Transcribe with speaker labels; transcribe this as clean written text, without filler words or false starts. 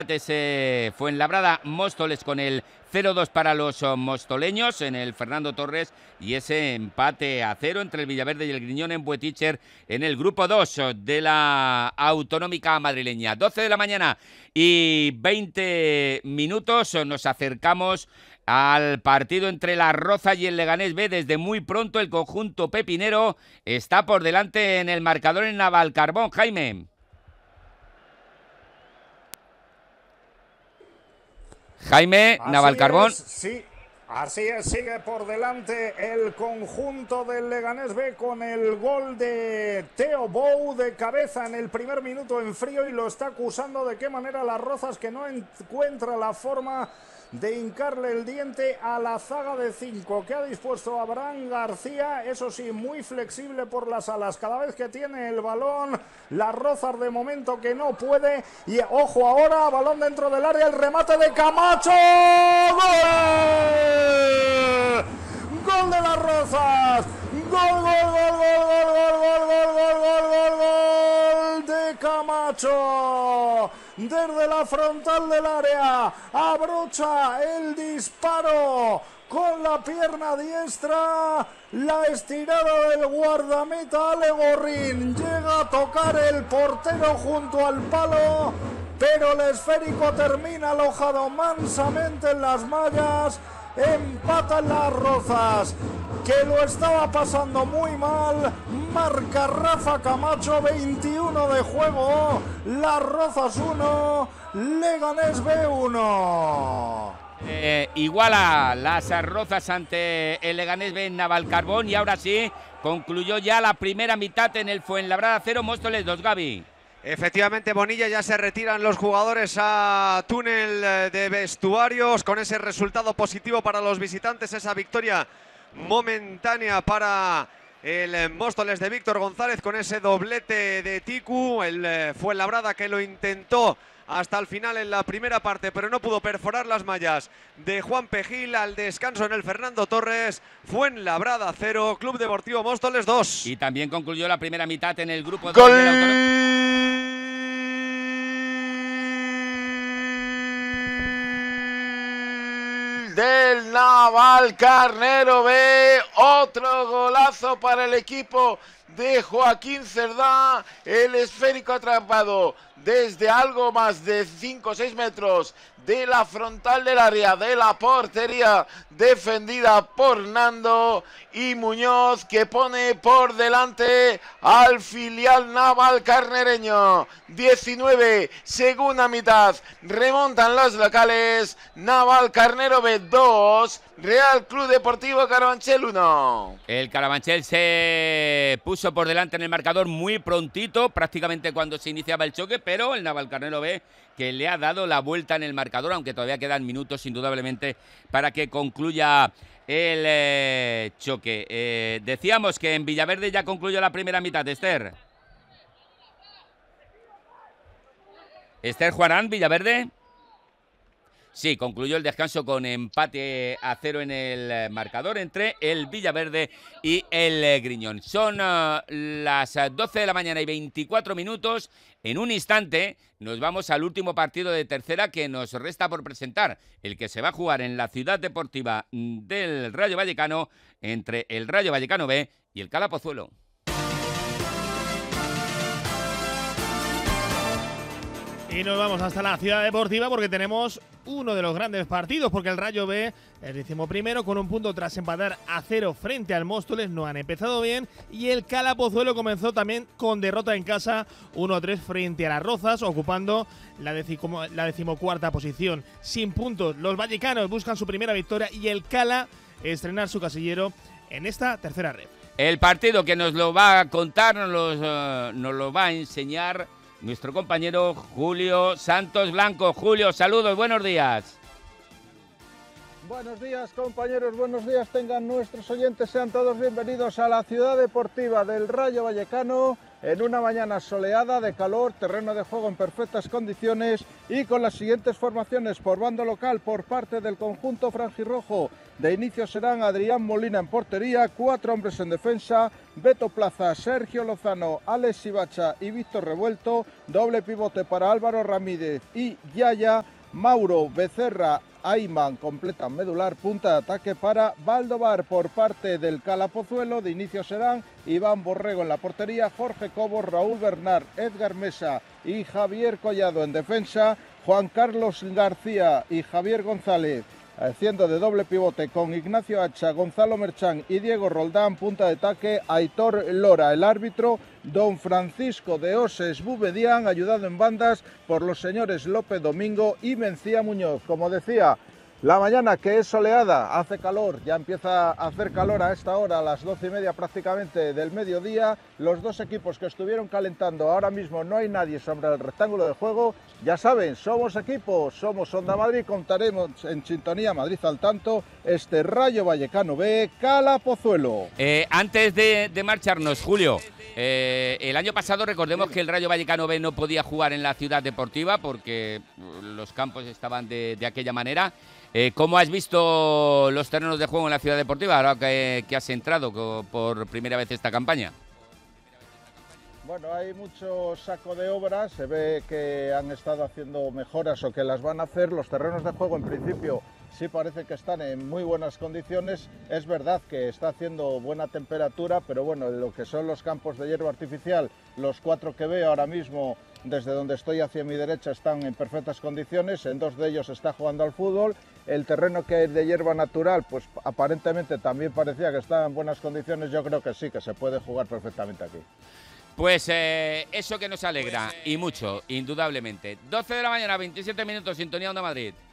Speaker 1: Fuenlabrada Móstoles con el 0-2 para los mostoleños en el Fernando Torres, y ese empate a 0 entre el Villaverde y el Griñón en Bueticher en el grupo 2 de la autonómica madrileña. 12 de la mañana y 20 minutos, nos acercamos al partido entre la Roza y el Leganés B. Desde muy pronto el conjunto pepinero está por delante en el marcador en Navalcarbón. Jaime. Navalcarbón.
Speaker 2: Sí, así es, sigue por delante el conjunto del Leganés B con el gol de Theo Bou de cabeza en el primer minuto en frío, y lo está acusando de qué manera las Rozas, que no encuentra la forma de hincarle el diente a la zaga de 5 que ha dispuesto Abraham García, eso sí, muy flexible por las alas cada vez que tiene el balón. Las Rozas de momento que no puede, y ojo ahora, balón dentro del área, el remate de Camacho, ¡gol! ¡Gol de las Rozas! ¡Gol, gol, gol, gol, gol, gol, gol, gol, gol, gol, gol de Camacho! Desde la frontal del área, abrocha el disparo con la pierna diestra, la estirada del guardameta Ale Gorrín, llega a tocar el portero junto al palo, pero el esférico termina alojado mansamente en las mallas. Empatan las Rozas, que lo estaba pasando muy mal. Marca Rafa Camacho, 21 de juego. Las Rozas 1, Leganés B 1.
Speaker 1: Iguala las Rozas ante el Leganés B en Navalcarbón, y ahora sí concluyó ya la primera mitad en el Fuenlabrada 0, Móstoles 2, Gaby.
Speaker 3: Efectivamente, Bonilla, ya se retiran los jugadores a túnel de vestuarios con ese resultado positivo para los visitantes, esa victoria momentánea para el Móstoles de Víctor González con ese doblete de Tiku. El Fuenlabrada, que lo intentó hasta el final en la primera parte, pero no pudo perforar las mallas de Juan Pejil. Al descanso en el Fernando Torres, Fuenlabrada 0, Club Deportivo Móstoles 2.
Speaker 1: Y también concluyó la primera mitad en el grupo 2
Speaker 4: ¡Gol!
Speaker 1: de la autonómica
Speaker 4: del Navalcarnero B, otro golazo para el equipo de Joaquín Cerdá, el esférico atrapado desde algo más de 5 o 6 metros de la frontal del área de la portería, defendida por Nando, y Muñoz, que pone por delante al filial navalcarnereño. 19, segunda mitad, remontan los locales. Navalcarnero B 2, Real Club Deportivo Carabanchel 1.
Speaker 1: El Carabanchel se puso por delante en el marcador muy prontito, prácticamente cuando se iniciaba el choque, pero el Navalcarnero B, que le ha dado la vuelta en el marcador, aunque todavía quedan minutos indudablemente para que concluya el choque. Decíamos que en Villaverde ya concluyó la primera mitad, Esther. Esther Juarán, Villaverde. Sí, concluyó el descanso con empate a 0 en el marcador entre el Villaverde y el Griñón. Son las 12 de la mañana y 24 minutos. En un instante nos vamos al último partido de tercera que nos resta por presentar, el que se va a jugar en la Ciudad Deportiva del Rayo Vallecano entre el Rayo Vallecano B y el Cala Pozuelo.
Speaker 5: Y nos vamos hasta la Ciudad Deportiva porque tenemos uno de los grandes partidos, porque el Rayo B, el 11º, con un punto tras empatar a 0 frente al Móstoles, no han empezado bien, y el Cala Pozuelo comenzó también con derrota en casa 1-3 frente a las Rozas, ocupando la 14ª posición. Sin puntos, los vallecanos buscan su primera victoria y el Cala estrenar su casillero en esta tercera red.
Speaker 1: El partido que nos lo va a contar, nos lo va a enseñar nuestro compañero Julio Santos Blanco. Julio, saludos, buenos días.
Speaker 6: Buenos días, compañeros, buenos días tengan nuestros oyentes, sean todos bienvenidos a la Ciudad Deportiva del Rayo Vallecano, en una mañana soleada, de calor, terreno de juego en perfectas condiciones y con las siguientes formaciones por bando local por parte del conjunto franjirrojo. De inicio serán Adrián Molina en portería, 4 hombres en defensa, Beto Plaza, Sergio Lozano, Alex Ibacha y Víctor Revuelto, doble pivote para Álvaro Ramírez y Yaya, Mauro, Becerra, Ayman completan medular, punta de ataque para Valdovar por parte del Calapozuelo. De inicio serán Iván Borrego en la portería, Jorge Cobos, Raúl Bernard, Edgar Mesa y Javier Collado en defensa, Juan Carlos García y Javier González haciendo de doble pivote con Ignacio Hacha, Gonzalo Merchán y Diego Roldán, punta de ataque Aitor Lora, el árbitro don Francisco de Oses Bubedián, ayudado en bandas por los señores López Domingo y Mencía Muñoz. Como decía, la mañana que es soleada, hace calor, ya empieza a hacer calor a esta hora, a las 12:30 prácticamente del mediodía. Los dos equipos que estuvieron calentando, ahora mismo no hay nadie sobre el rectángulo de juego. Ya saben, somos equipos, somos Onda Madrid, contaremos en sintonía Madrid al tanto, este Rayo Vallecano B, Calapozuelo.
Speaker 1: Antes de marcharnos, Julio, el año pasado recordemos que el Rayo Vallecano B no podía jugar en la Ciudad Deportiva porque los campos estaban de aquella manera. ¿Cómo has visto los terrenos de juego en la Ciudad Deportiva ahora que has entrado por primera vez esta campaña?
Speaker 6: Bueno, hay mucho saco de obras, se ve que han estado haciendo mejoras o que las van a hacer. Los terrenos de juego en principio sí parece que están en muy buenas condiciones. Es verdad que está haciendo buena temperatura, pero bueno, lo que son los campos de hierba artificial, los 4 que veo ahora mismo desde donde estoy hacia mi derecha están en perfectas condiciones, en 2 de ellos se está jugando al fútbol. El terreno que es de hierba natural, pues aparentemente también parecía que estaba en buenas condiciones. Yo creo que sí, que se puede jugar perfectamente aquí.
Speaker 1: Pues eso que nos alegra, y mucho, indudablemente. 12 de la mañana, 27 minutos, sintonía Onda Madrid.